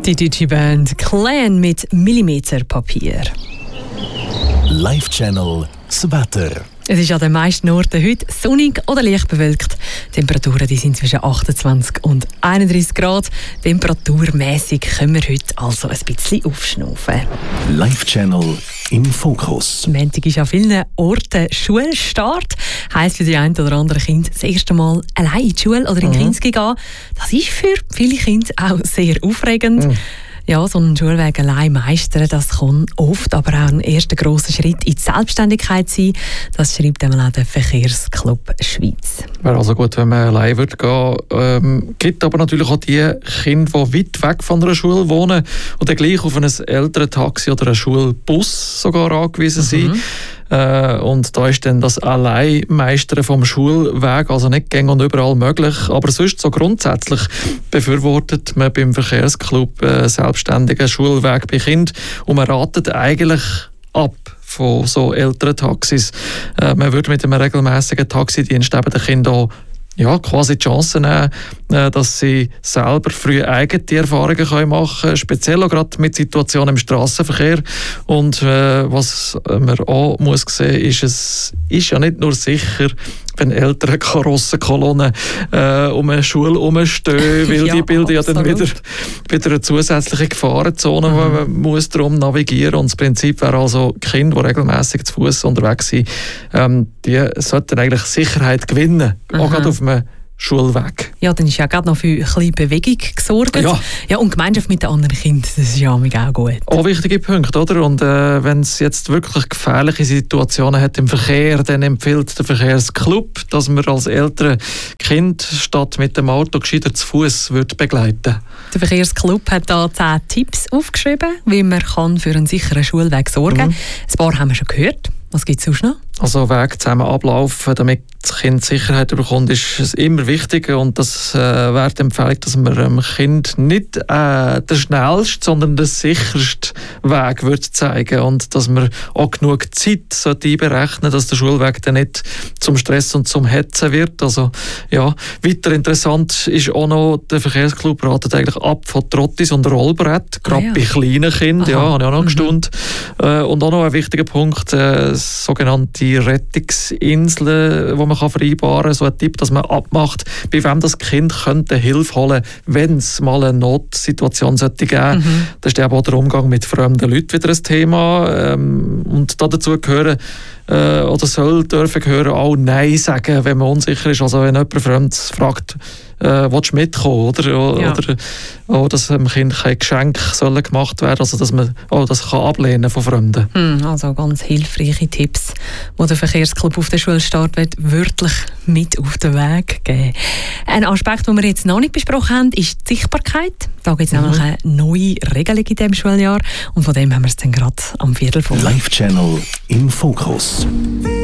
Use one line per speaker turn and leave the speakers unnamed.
Die deutsche Band Clan mit Millimeterpapier.
Live-Channel das Wetter.
Es ist an den meisten Orten heute sonnig oder leicht bewölkt. Die Temperaturen die sind zwischen 28 und 31 Grad. Temperaturmäßig können wir heute also ein bisschen aufschnaufen.
Live-Channel im Fokus.
Am Montag ist an vielen Orten Schulstart. Heisst für die einen oder anderen Kinder das erste Mal allein in die Schule oder in die Kinski gehen. Das ist für viele Kinder auch sehr aufregend. Ja, so einen Schulweg allein meistern, das kann oft aber auch ein erster grosser Schritt in die Selbstständigkeit sein. Das schreibt einmal auch der Verkehrsclub Schweiz.
Wäre also gut, wenn man allein würde gehen. Gibt aber natürlich auch die Kinder, die weit weg von einer Schule wohnen und dann gleich auf ein Elterntaxi oder einen Schulbus sogar angewiesen sind. Und da ist dann das Alleinmeistern vom Schulweg also nicht gängig und überall möglich. Aber sonst so grundsätzlich befürwortet man beim Verkehrsclub selbstständigen Schulweg bei Kindern und man ratet eigentlich ab von so älteren Taxis. Man würde mit einem regelmäßigen Taxidienst eben den Kindern quasi die Chance nehmen, dass sie selber früh eigene Erfahrungen machen können, speziell auch gerade mit Situationen im Strassenverkehr. Und was man auch muss sehen, ist, es ist ja nicht nur sicher, wenn ältere Karossenkolonnen um eine Schule herumstehen, weil die bilden ja dann wieder eine zusätzliche Gefahrenzone, wo man muss darum navigieren. Und das Prinzip wäre also, Kinder, die regelmäßig zu Fuß unterwegs sind, die sollten eigentlich Sicherheit gewinnen, auch gerade auf einem Schulweg. Ja,
dann ist ja gerade noch für ein bisschen Bewegung gesorgt. Ja, und Gemeinschaft mit den anderen Kindern, das ist ja auch gut.
Auch wichtige Punkte, oder? Und wenn es jetzt wirklich gefährliche Situationen hat im Verkehr, dann empfiehlt der Verkehrsclub, dass man als ältere Kind statt mit dem Auto gescheiter zu Fuß begleiten.
Der Verkehrsclub hat da 10 Tipps aufgeschrieben, wie man kann für einen sicheren Schulweg sorgen kann. Ein paar haben wir schon gehört. Was gibt es sonst noch?
Also Weg zusammen ablaufen, damit das Kind Sicherheit bekommt, ist es immer wichtig. Und das wäre die Empfehlung, dass man dem Kind nicht den schnellsten, sondern den sichersten Weg zeigen und dass man auch genug Zeit einberechnen, dass der Schulweg dann nicht zum Stress und zum Hetzen wird. Also, weiter interessant ist auch noch, der Verkehrsclub ratet eigentlich ab von Trottis und Rollbrett, gerade bei kleinen Kindern, habe ich auch noch gestaunt. Und auch noch ein wichtiger Punkt, sogenannte Rettungsinseln, die man vereinbaren kann. So ein Tipp, dass man abmacht, bei wem das Kind könnte Hilfe holen, wenn es mal eine Notsituation sollte geben. Das ist aber auch der Umgang mit fremden Leuten wieder ein Thema. Und dazu gehören dürfen gehören auch Nein sagen, wenn man unsicher ist. Also wenn jemand Fremdes fragt, willst du mitkommen? Oder dass dem Kind kein Geschenk gemacht werden, also dass man das kann ablehnen von Fremden.
Also ganz hilfreiche Tipps, die der Verkehrsclub auf den Schulstart wird wörtlich mit auf den Weg geben. Ein Aspekt, den wir jetzt noch nicht besprochen haben, ist die Sichtbarkeit. Da gibt es nämlich eine neue Regelung in diesem Schuljahr und von dem haben wir es dann gerade am Viertel vor.
Live-Channel im Fokus.